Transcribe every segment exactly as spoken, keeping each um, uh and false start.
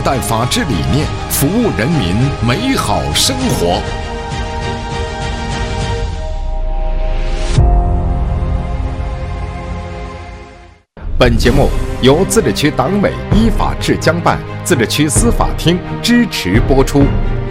代法治理念，服务人民美好生活。本节目由自治区党委依法治江办、自治区司法厅支持播出。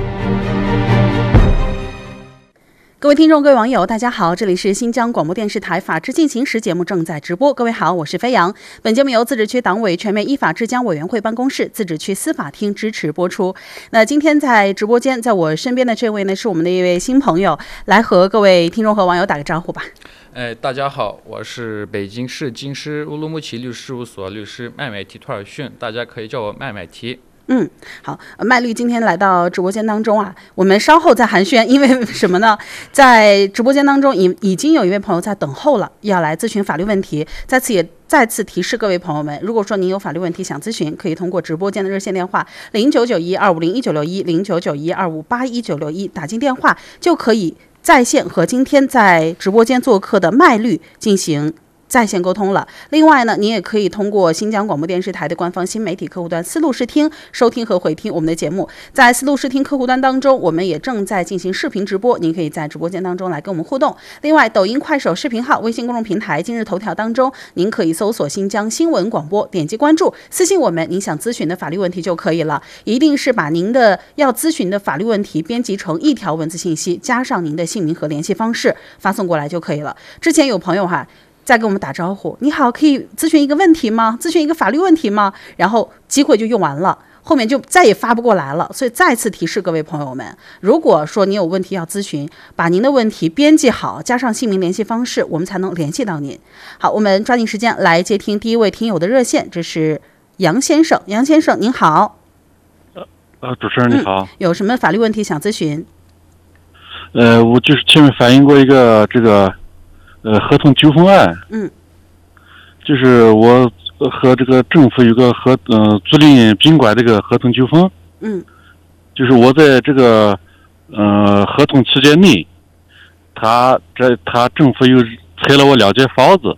各位听众、各位网友，大家好，这里是新疆广播电视台法治进行时节目正在直播。各位好，我是飞扬。本节目由自治区党委全面依法治江委员会办公室、自治区司法厅支持播出。那今天在直播间，在我身边的这位呢，是我们的一位新朋友，来和各位听众和网友打个招呼吧。 哎，大家好，我是北京市京师乌鲁木齐律师事务所律师麦麦提托尔逊，大家可以叫我麦麦提。 嗯，好，麦律今天来到直播间当中啊，我们稍后再寒暄，因为什么呢？在直播间当中已已经有一位朋友在等候了，要来咨询法律问题。在此也再次提示各位朋友们，如果说您有法律问题想咨询，可以通过直播间的热线电话零九九一二五零一九六一零九九一二五八一九六一打进电话，就可以在线和今天在直播间做客的麦律进行在线沟通了。另外呢，您也可以通过新疆广播电视台的官方新媒体客户端思路视听收听和回听我们的节目。在思路视听客户端当中，我们也正在进行视频直播，您可以在直播间当中来跟我们互动。另外，抖音、快手视频号、微信公众平台、今日头条当中，您可以搜索新疆新闻广播，点击关注，私信我们您想咨询的法律问题就可以了。一定是把您的要咨询的法律问题编辑成一条文字信息，加上您的姓名和联系方式发送过来就可以了。之前有朋友哈再跟我们打招呼，你好，可以咨询一个问题吗？咨询一个法律问题吗？然后机会就用完了，后面就再也发不过来了。所以再次提示各位朋友们，如果说你有问题要咨询，把您的问题编辑好，加上姓名联系方式，我们才能联系到您。好，我们抓紧时间来接听第一位听友的热线，这是杨先生。杨先生您好。 呃呃，主持人你好、嗯、 有什么法律问题想咨询？ 呃，我就是前面反映过一个这个呃，合同纠纷案， 嗯， 就是我和这个政府有个合呃租赁宾馆这个合同纠纷， 嗯， 就是我在这个呃合同期间内，他这他政府又拆了我两间房子，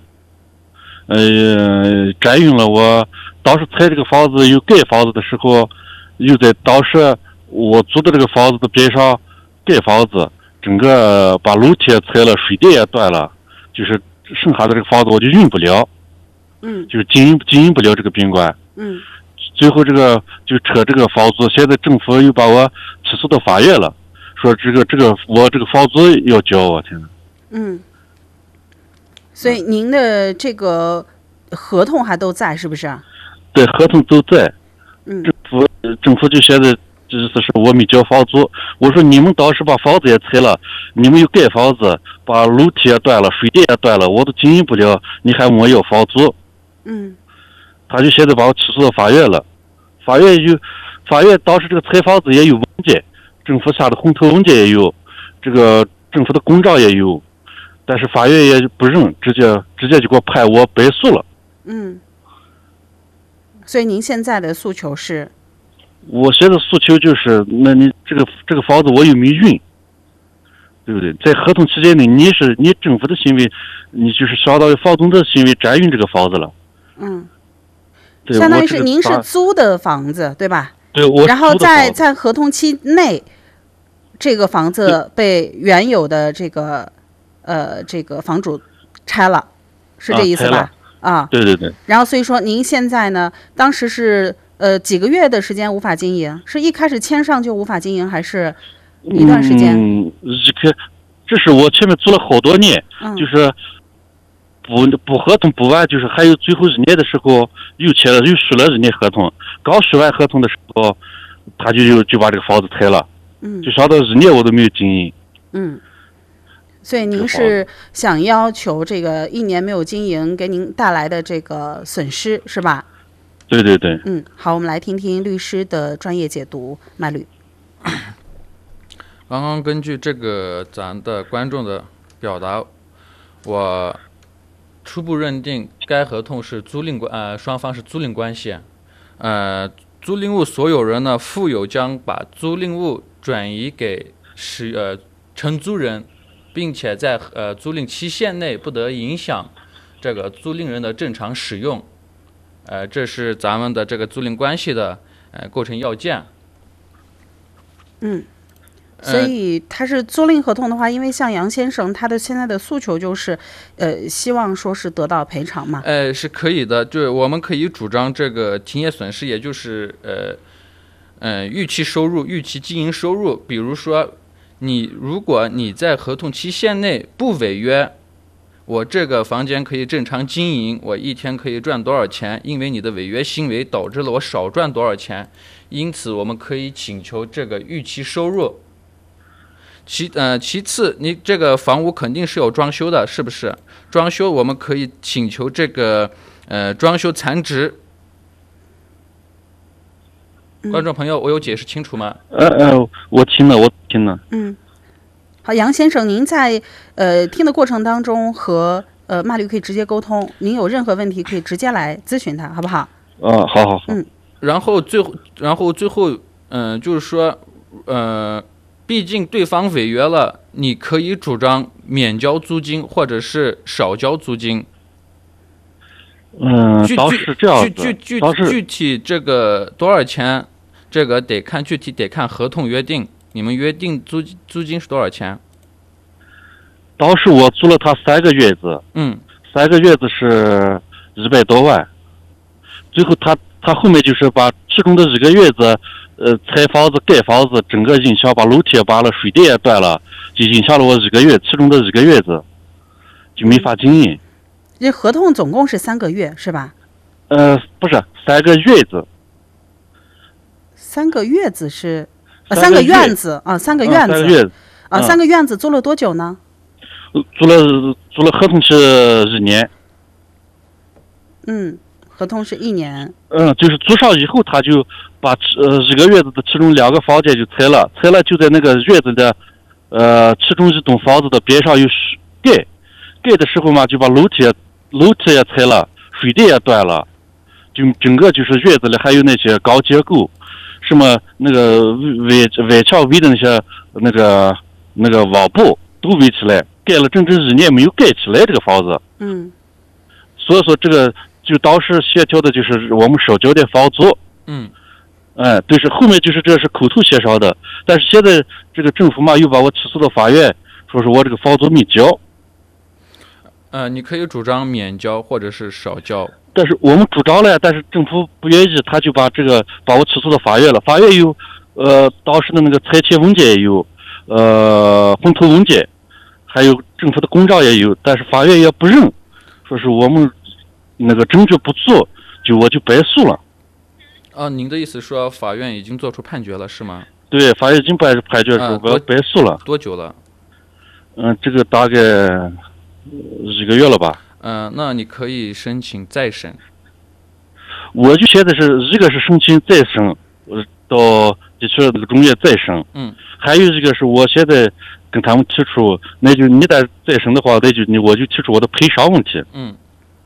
呃，占用了我当时拆这个房子又盖房子的时候，又在当时我租的这个房子的边上盖房子，整个把楼梯也拆了，水电也断了。就是剩下的这个房子我就用不了， 嗯， 就是经营经营不了这个宾馆， 嗯， 最后这个就扯这个房租，现在政府又把我起诉到法院了，说这个这个我这个房租要交，我天哪， 嗯，所以您的这个合同还都在是不是？ 对，合同都在， 嗯， 政府政府就现在就是说我没交房租，我说你们当时把房子也拆了，你们又盖房子，把楼梯也断了，水电也断了，我都经营不了，你还问我要房租？ 嗯， 他就现在把我起诉到法院了，法院有，法院当时这个拆房子也有文件，政府下的红头文件也有，这个政府的公章也有，但是法院也不认，直接直接就给我判我败诉了。 嗯，所以您现在的诉求是？ 我现在诉求就是，那你这个这个房子我又没用，对不对？在合同期间内，你是你政府的行为，你就是相当于房东的行为占用这个房子了。 嗯， 对， 相当于是您是租的房子，对吧？ 对，我然后在在合同期内，这个房子被原有的这个呃这个房主拆了，是这意思吧？啊， 啊对对对。 然后所以说您现在呢，当时是。呃，几个月的时间无法经营，是一开始签上就无法经营，还是一段时间？ 嗯，这这是我前面做了好多年， 嗯、 就是补补合同补完，就是还有最后一年的时候又签了又续了一年合同，刚续完合同的时候，他就就就把这个房子拆了， 嗯， 就相当于一年我都没有经营。 嗯，所以您是想要求这个一年没有经营给您带来的这个损失是吧？ 对对对， 嗯，好，我们来听听律师的专业解读，麦律。 刚刚根据这个咱的观众的表达，我初步认定该合同是租赁关呃双方是租赁关系，呃，租赁物所有人呢负有将把租赁物转移给使呃承租人，并且在呃租赁期限内不得影响这个租赁人的正常使用。呃，这是咱们的这个租赁关系的呃构成要件。 嗯。所以他是租赁合同的话，因为像杨先生他的现在的诉求就是，呃，希望说是得到赔偿嘛。 呃，是可以的，就是我们可以主张这个停业损失，也就是呃，呃，预期收入、预期经营收入。比如说，你如果你在合同期限内不违约，我这个房间可以正常经营，我一天可以赚多少钱？因为你的违约行为导致了我少赚多少钱，因此我们可以请求这个预期收入。其呃，其次，你这个房屋肯定是有装修的，是不是？装修我们可以请求这个呃装修残值。 嗯、 观众朋友，我有解释清楚吗？ 呃呃，我听了，我听了。 嗯，好，杨先生，您在呃听的过程当中和呃麦律可以直接沟通，您有任何问题可以直接来咨询他，好不好？ 啊，好好好。 嗯， 然后最后，然后最后，嗯、呃，就是说，呃。毕竟对方违约了，你可以主张免交租金或者是少交租金。 嗯，倒是这样子。 具具具具体这个多少钱，这个得看具体得看合同约定。你们约定租租金是多少钱？ 当时我租了他三个月子， 嗯， 三个月子是一百多万，最后他他后面就是把其中的一个月子。呃，拆房子、盖房子，整个影响，把楼梯也拔了，水电也断了，就影响了我一个月，其中的一个月子就没法经营。 这合同总共是三个月，是吧？ 呃，不是三个月子。 三个月子是，呃， 三个院子啊，三个院子。 三个月子啊，三个院子租了多久呢？ 租了租了合同是一年。 嗯。合同是一年。 嗯，就是租上以后，他就把呃一个院子的其中两个房间就拆了，拆了就在那个院子的呃其中一栋房子的边上有盖，盖的时候嘛，就把楼梯楼梯也拆了，水电也断了，就整个就是院子里还有那些钢结构，什么那个围围墙围的那些那个那个网布都围起来，盖了整整一年没有盖起来这个房子。 嗯。 所以说这个。就当时协调的就是我们少交点房租， 嗯， 哎，对，是后面就是这是口头协商的，但是现在这个政府嘛又把我起诉到法院，说是我这个房租没交。 呃，你可以主张免交或者是少交， 但是我们主张了，但是政府不愿意，他就把这个把我起诉到法院了。法院有呃当时的那个裁切文件也有，呃混头文件，还有政府的公章也有，但是法院也不认，说是我们。那个证据不足，就我就败诉了。 啊，您的意思说法院已经做出判决了是吗？ 对，法院已经判判决说我要败诉了。 多久了？ 嗯，这个大概一个月了吧。 嗯、呃，那你可以申请再审。 我就现在是一个是申请再审，到地区那个中院再审。 嗯。 还有一个是我现在跟他们提出，那就你再再审的话，那就你我就提出我的赔偿问题。 嗯。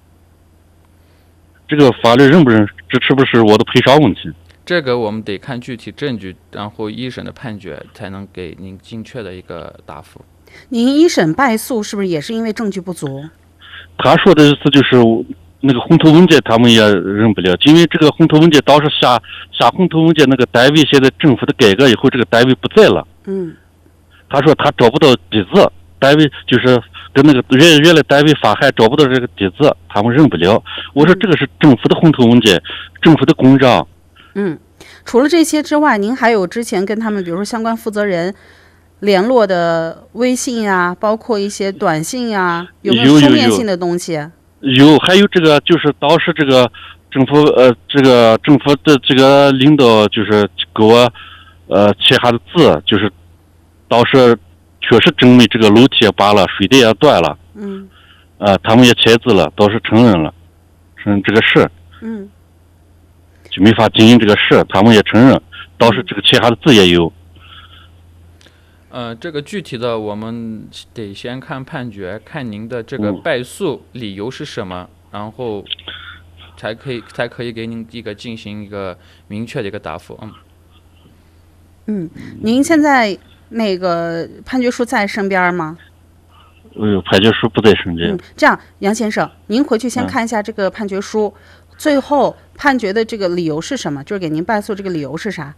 这个法律认不认支持不是我的赔偿问题？ 这个我们得看具体证据，然后一审的判决才能给您精确的一个答复。 您一审败诉是不是也是因为证据不足？ 他说的意思就是那个红头文件他们也认不了，因为这个红头文件当时下下红头文件那个单位现在政府的改革以后，这个单位不在了。 嗯。 他说他找不到底子，单位就是跟那个原原来单位法函找不到这个底子，他们认不了。我说这个是政府的红头文件，政府的公章。 嗯，除了这些之外，您还有之前跟他们，比如说相关负责人联络的微信呀、啊，包括一些短信呀、啊，有没有书面性的东西？ 有，有还有这个就是当时这个政府呃，这个政府的这个领导就是给我呃签下的字，就是当时。确实证明这个楼梯也拔了，水电也断了。 嗯。 呃，他们也签字了，倒是承认了，承认这个事。 嗯。 就没法经营这个事，他们也承认，倒是这个签下的字也有。 呃，这个具体的我们得先看判决，看您的这个败诉理由是什么，嗯、然后才可以才可以给您一个进行一个明确的一个答复。嗯。 嗯，您现在。那个判决书在身边吗？ 呃，判决书不在身边。 嗯，这样，杨先生，您回去先看一下这个判决书，嗯、 最后判决的这个理由是什么？就是给您败诉这个理由是啥？